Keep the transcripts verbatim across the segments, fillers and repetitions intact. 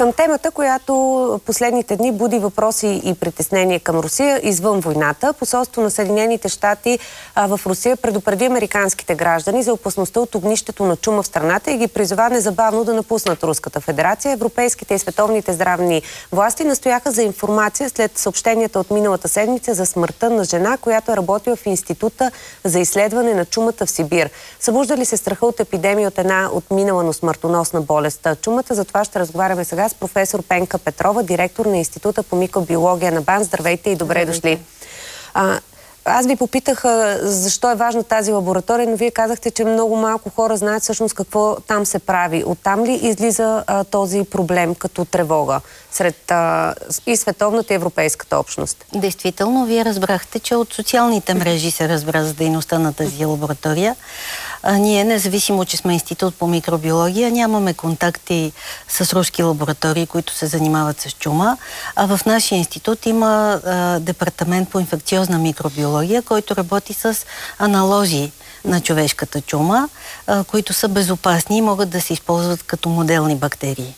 Към темата, която последните дни буди въпроси и притеснения към Русия извън войната, посолство на Съединените щати в Русия предупреди американските граждани за опасността от огнището на чума в страната и ги призова незабавно да напуснат Руската федерация. Европейските и световните здравни власти настояха за информация след съобщенията от миналата седмица за смъртта на жена, която е работила в Института за изследване на чумата в Сибир. Събужда ли се страха от епидемия от една отминала, но смъртоносна болест чумата? За това ще разговаряме сега с професор Пенка Петрова, директор на Института по микробиология на БАН. Здравейте и добре дошли. А, аз ви попитах а, защо е важна тази лаборатория, но вие казахте, че много малко хора знаят всъщност какво там се прави. Оттам ли излиза а, този проблем като тревога сред а, и световната и европейската общност? Действително, вие разбрахте, че от социалните мрежи се разбра за дейността на тази лаборатория. А, ние, независимо, че сме институт по микробиология, нямаме контакти с руски лаборатории, които се занимават с чума. А в нашия институт има а, департамент по инфекциозна микробиология, който работи с аналози на човешката чума, а, които са безопасни и могат да се използват като моделни бактерии.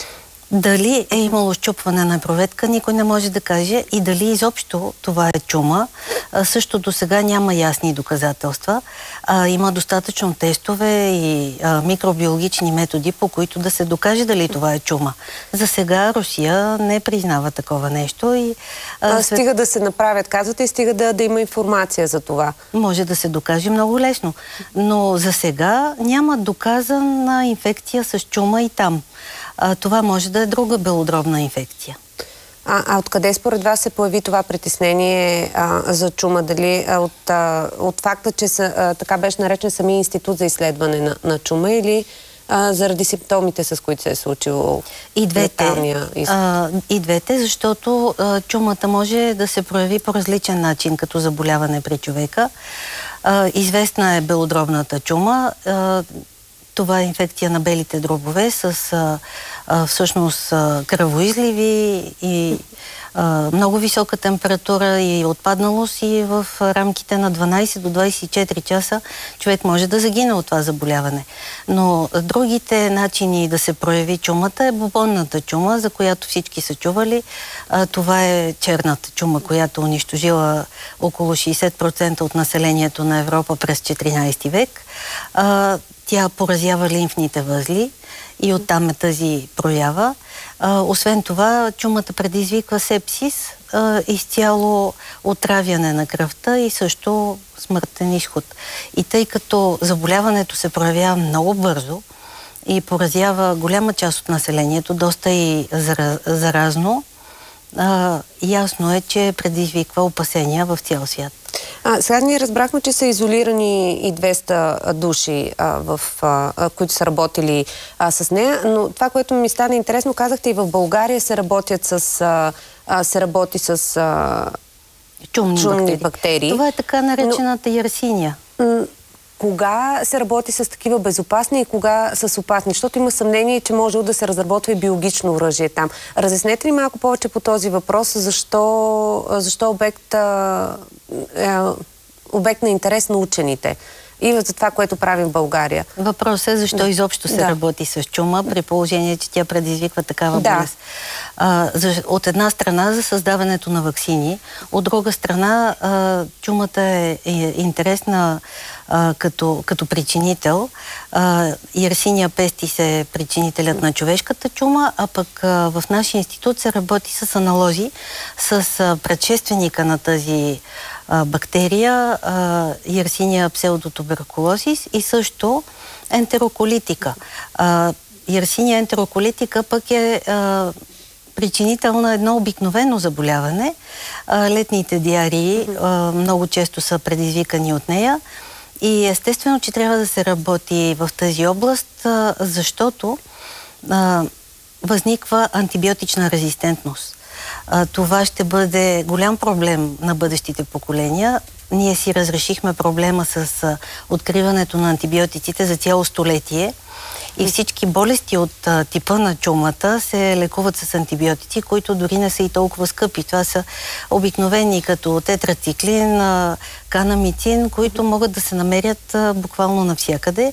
Дали е имало счупване на проветка, никой не може да каже, и дали изобщо това е чума. А, също до сега няма ясни доказателства. А, има достатъчно тестове и а, микробиологични методи, по които да се докаже дали това е чума. За сега Русия не признава такова нещо. И, а, а, стига да се направят, казвате, и стига да, да има информация за това. Може да се докаже много лесно. Но за сега няма доказана инфекция с чума и там. А, това може да е друга белодробна инфекция. А, а откъде според вас се появи това притеснение а, за чума? Дали а, от, а, от факта, че са, а, така беше наречен самия институт за изследване на, на чума, или а, заради симптомите, с които се е случило и двете, а, и двете, защото а, чумата може да се прояви по различен начин като заболяване при човека. А, известна е белодробната чума. А, Това е инфекция на белите дробове с а, а, всъщност а, кръвоизливи и а, много висока температура и отпадналост, и в рамките на дванайсет до двайсет и четири часа човек може да загине от това заболяване. Но другите начини да се прояви чумата е бубонната чума, за която всички са чували. А, това е черната чума, която унищожила около шейсет процента от населението на Европа през четиринайсети век. А, Тя поразява лимфните възли и оттам е тази проява. А, освен това, чумата предизвиква сепсис, а, изцяло отравяне на кръвта и също смъртен изход. И тъй като заболяването се проявява много бързо и поразява голяма част от населението, доста и заразно, а, ясно е, че предизвиква опасения в цял свят. А, сега ние разбрахме, че са изолирани и двеста души, а, в, а, които са работили а, с нея, но това, което ми стана интересно, казахте, и в България се работят с, а, а, се работи с а, чумни, чумни бактерии. бактерии. Това е така наречената но, Yersinia. Кога се работи с такива безопасни и кога с опасни? Защото има съмнение, че може да се разработва и биологично оръжие там. Разяснете ли малко повече по този въпрос? Защо, защо обект, е, обект на интерес на учените? И за това, което правим в България. Въпросът е защо да. изобщо се да. работи с чума, при положение, че тя предизвиква такава да. болест. А, за, от една страна за създаването на ваксини, от друга страна а, чумата е, е интересна а, като, като причинител. Yersinia pestis е причинителят на човешката чума, а пък а, в нашия институт се работи с аналози, с а, предшественика на тази бактерия, Yersinia pseudotuberculosis, и също ентероколитика. Yersinia ентероколитика пък е а, причинител на едно обикновено заболяване. А, летните диарии а, много често са предизвикани от нея. И естествено, че трябва да се работи в тази област, а, защото а, възниква антибиотична резистентност. А, това ще бъде голям проблем на бъдещите поколения. Ние си разрешихме проблема с а, откриването на антибиотиците за цяло столетие И всички болести от а, типа на чумата се лекуват с антибиотици, които дори не са и толкова скъпи. Това са обикновени като тетрациклин, а, канамицин, които могат да се намерят а, буквално навсякъде.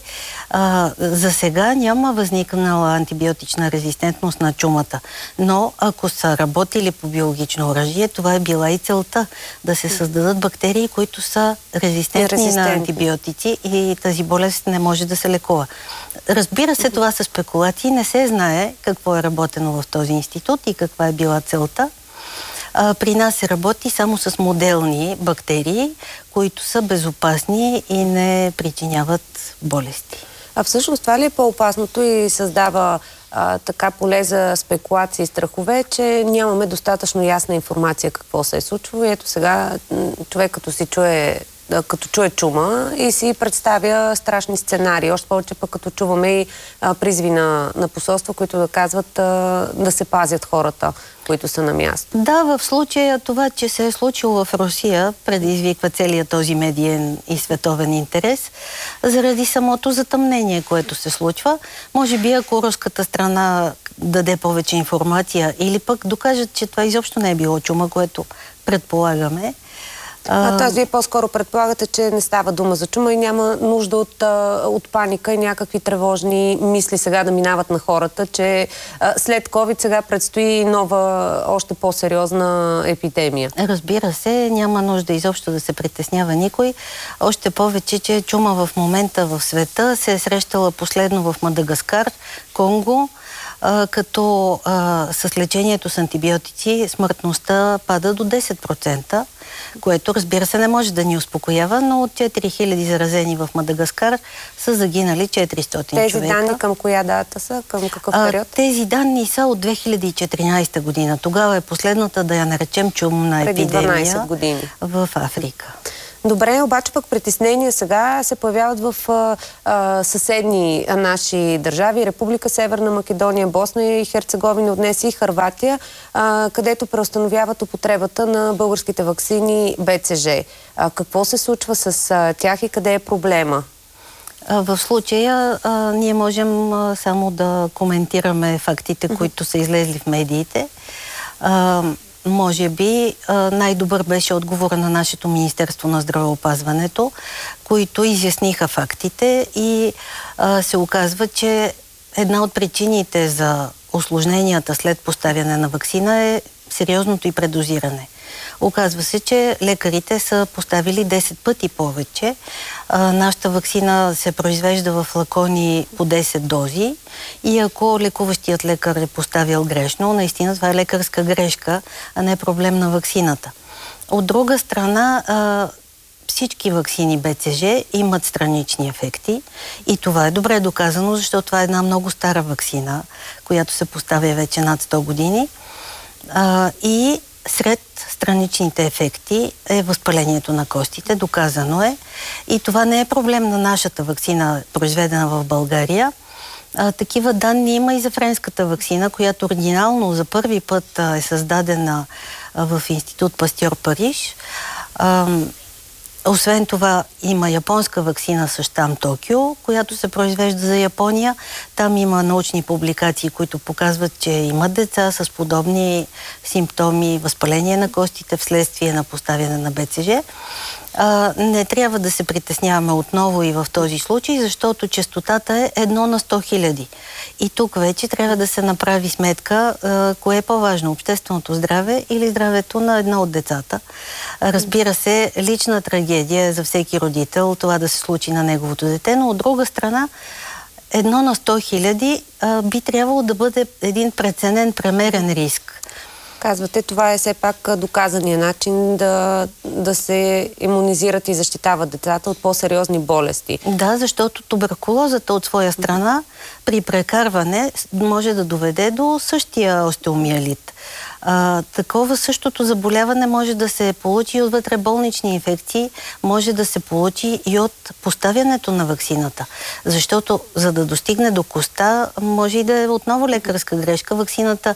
А, за сега няма възникнала антибиотична резистентност на чумата. Но ако са работили по биологично оръжие, това е била и целта. Да се създадат бактерии, които са резистентни, резистентни на антибиотици и тази болест не може да се лекува. Разбира се, това са спекулации. Не се знае какво е работено в този институт и каква е била целта. А, при нас се работи само с моделни бактерии, които са безопасни и не причиняват болести. А всъщност това ли е по-опасното и създава а, така поле за спекулации и страхове, че нямаме достатъчно ясна информация какво се е случило и ето сега човек като си чуе като чуе чума и си представя страшни сценарии. Още повече пък като чуваме и а, призви на, на посолства, които да казват а, да се пазят хората, които са на място. Да, в случая това, че се е случило в Русия, предизвиква целият този медиен и световен интерес, заради самото затъмнение, което се случва. Може би, ако руската страна даде повече информация или пък докажат, че това изобщо не е било чума, което предполагаме. А тази вие по-скоро предполагате, че не става дума за чума и няма нужда от, от паника и някакви тревожни мисли сега да минават на хората, че а, след ковид сега предстои нова, още по-сериозна епидемия. Разбира се, няма нужда изобщо да се притеснява никой. Още повече, че чума в момента в света се е срещала последно в Мадагаскар, Конго, а, като а, с лечението с антибиотици смъртността пада до десет процента. Което, разбира се, не може да ни успокоява, но от четири хиляди заразени в Мадагаскар са загинали четиристотин тези човека. Тези данни към коя дата са? Към какъв период? А, тези данни са от две хиляди и четиринадесета година. Тогава е последната, да я наречем, чумна преди епидемия дванадесет години. В Африка. Добре, обаче пък притеснения сега се появяват в а, а, съседни а, наши държави. Република Северна Македония, Босна и Херцеговина, от днес и Хърватия, а, където преустановяват употребата на българските ваксини Б Ц Ж. А, какво се случва с а, тях и къде е проблема? А, в случая а, ние можем а, само да коментираме фактите, mm-hmm. които са излезли в медиите. А, Може би най-добър беше отговора на нашето Министерство на здравеопазването, които изясниха фактите и а, се оказва, че една от причините за осложненията след поставяне на ваксина е сериозното и предозиране. Оказва се, че лекарите са поставили десет пъти повече. А, нашата ваксина се произвежда в флакони по десет дози и ако лекуващият лекар е поставил грешно, наистина това е лекарска грешка, а не проблем на ваксината. От друга страна, а, всички ваксини Б Ц Ж имат странични ефекти и това е добре доказано, защото това е една много стара ваксина, която се поставя вече над сто години. А, и сред страничните ефекти е възпалението на костите, доказано е. И това не е проблем на нашата ваксина, произведена в България. А, такива данни има и за френската ваксина, която оригинално за първи път а, е създадена а, в Институт Пастьор Париж. А, Освен това има японска ваксина с щам Токио, която се произвежда за Япония. Там има научни публикации, които показват, че има деца с подобни симптоми, възпаление на костите вследствие на поставяне на Б Ц Ж. А, не трябва да се притесняваме отново и в този случай, защото честотата е едно на сто хиляди. И тук вече трябва да се направи сметка, а, кое е по-важно, общественото здраве или здравето на едно от децата. Разбира се, лична трагедия е за всеки родител това да се случи на неговото дете, но от друга страна, едно на сто хиляди би трябвало да бъде един преценен, премерен риск. Казвате, това е все пак доказания начин да, да се имунизират и защитават децата от по-сериозни болести. Да, защото туберкулозата от своя страна при прекарване може да доведе до същия остеомиелит. А, такова същото заболяване може да се получи и от вътреболнични инфекции, може да се получи и от поставянето на ваксината. Защото за да достигне до коста, може и да е отново лекарска грешка. Ваксината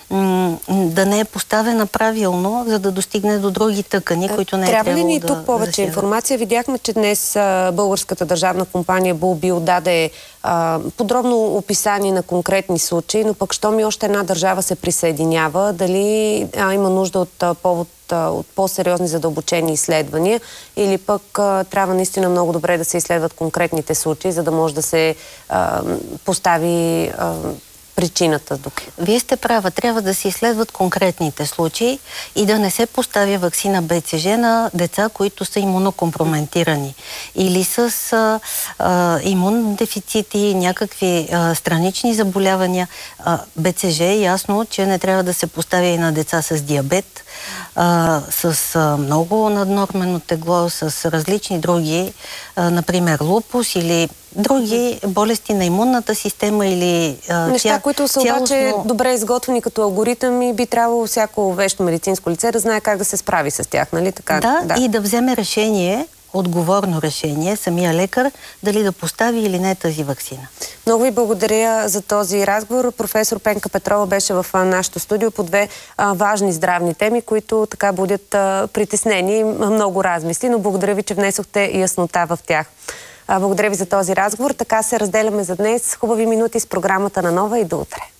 да не е поставена правилно, за да достигне до други тъкани, които не е трябвало да Трябва ли ни тук повече засягат. информация? Видяхме, че днес а, българската държавна компания Булбил даде а, подробно описание на конкретни случаи, но пък щом и още една държава се присъединява, дали а, има нужда от а, повод от по-сериозни задълбочени изследвания или пък а, трябва наистина много добре да се изследват конкретните случаи, за да може да се а, постави а, причината тук. Вие сте права. Трябва да се изследват конкретните случаи и да не се поставя ваксина Б Ц Ж на деца, които са имунокомпроментирани или с а, а, имунодефицити, някакви а, странични заболявания. А, Б Ц Ж е ясно, че не трябва да се поставя и на деца с диабет, а, с а, много наднормено тегло, с различни други, а, например лупус или други болести на имунната система или а, неща, тя, които са цялостно... обаче добре изготвени като алгоритъм и би трябвало всяко вещо медицинско лице да знае как да се справи с тях, нали така? Да, да. И да вземе решение, отговорно решение, самия лекар, дали да постави или не тази ваксина. Много ви благодаря за този разговор. Професор Пенка Петрова беше в нашото студио по две а, важни здравни теми, които така будят а, притеснени и много размисли, но благодаря ви, че внесохте яснота в тях. А, благодаря ви за този разговор. Така се разделяме за днес. Хубави минути с програмата на Нова и до утре.